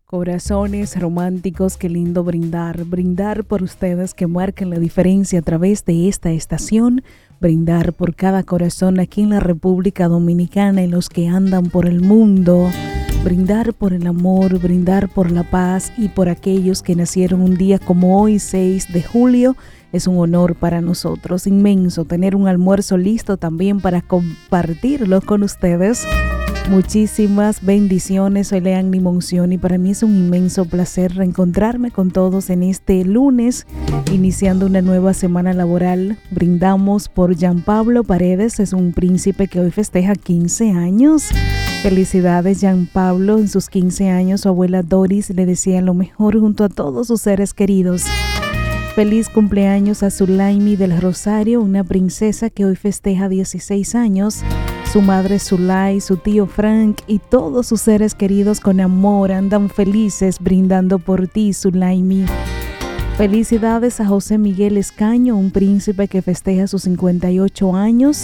Corazones románticos, qué lindo brindar por ustedes que marcan la diferencia a través de esta estación, brindar por cada corazón aquí en la República Dominicana y los que andan por el mundo, brindar por el amor, brindar por la paz y por aquellos que nacieron un día como hoy, 6 de julio. Es un honor para nosotros, inmenso, tener un almuerzo listo también para compartirlo con ustedes. Muchísimas bendiciones, soy Leanny Monción y para mí es un inmenso placer reencontrarme con todos en este lunes, iniciando una nueva semana laboral. Brindamos por Jean Pablo Paredes, es un príncipe que hoy festeja 15 años. Felicidades Jean Pablo, en sus 15 años su abuela Doris le desea lo mejor junto a todos sus seres queridos. Feliz cumpleaños a Zulaimi del Rosario, una princesa que hoy festeja 16 años. Su madre Zulay, su tío Frank y todos sus seres queridos con amor andan felices brindando por ti, Zulaimi. Felicidades a José Miguel Escaño, un príncipe que festeja sus 58 años.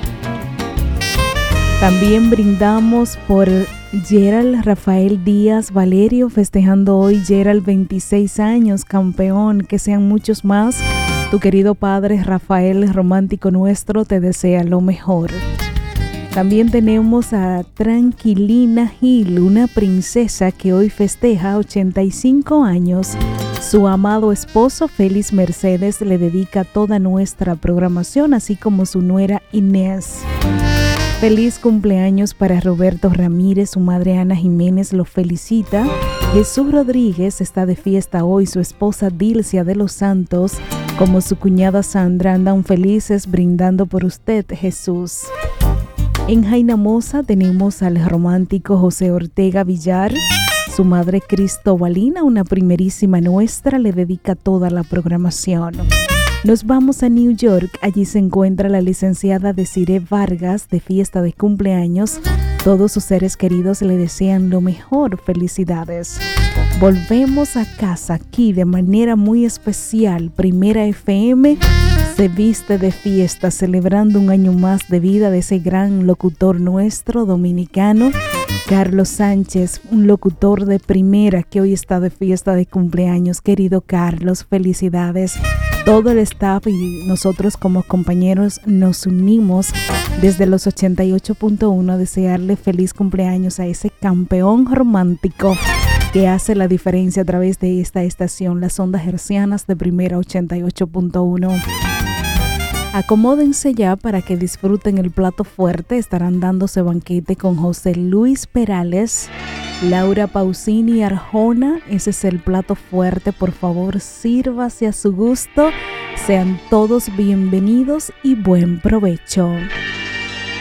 También brindamos por Gerald Rafael Díaz Valerio, festejando hoy Gerald 26 años, campeón, que sean muchos más. Tu querido padre Rafael, romántico nuestro, te desea lo mejor. También tenemos a Tranquilina Gil, una princesa que hoy festeja 85 años. Su amado esposo Félix Mercedes le dedica toda nuestra programación, así como su nuera Inés. Feliz cumpleaños para Roberto Ramírez, su madre Ana Jiménez lo felicita. Jesús Rodríguez está de fiesta hoy, su esposa Dilcia de los Santos, como su cuñada Sandra, andan felices brindando por usted, Jesús. En Jainamosa tenemos al romántico José Ortega Villar. Su madre Cristobalina, una primerísima nuestra, le dedica toda la programación. Nos vamos a New York. Allí se encuentra la licenciada Desiree Vargas de fiesta de cumpleaños. Todos sus seres queridos le desean lo mejor. Felicidades. Volvemos a casa aquí de manera muy especial. Primera FM se viste de fiesta celebrando un año más de vida de ese gran locutor nuestro dominicano, Carlos Sánchez, un locutor de primera que hoy está de fiesta de cumpleaños. Querido Carlos, felicidades. Todo el staff y nosotros como compañeros nos unimos desde los 88.1 a desearle feliz cumpleaños a ese campeón romántico que hace la diferencia a través de esta estación, las ondas hercianas de Primera 88.1. Acomódense ya para que disfruten el plato fuerte. Estarán dándose banquete con José Luis Perales, Laura Pausini Arjona. Ese es el plato fuerte. Por favor, sírvase a su gusto. Sean todos bienvenidos y buen provecho.